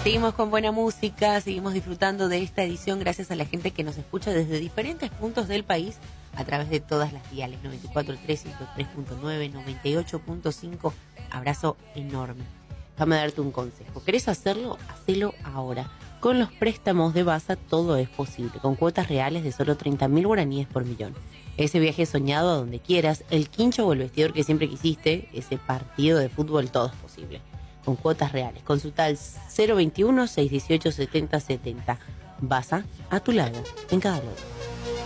Seguimos con buena música, seguimos disfrutando de esta edición gracias a la gente que nos escucha desde diferentes puntos del país a través de todas las diales, 94.3, 103.9, 98.5. Abrazo enorme. Déjame darte un consejo. ¿Querés hacerlo? Hacelo ahora. Con los préstamos de Basa todo es posible, con cuotas reales de solo 30.000 guaraníes por millón. Ese viaje soñado a donde quieras, el quincho o el vestidor que siempre quisiste, ese partido de fútbol, todo es posible. Con cuotas reales. Consulta al 021-618-7070. Basa, a tu lado, en cada lado.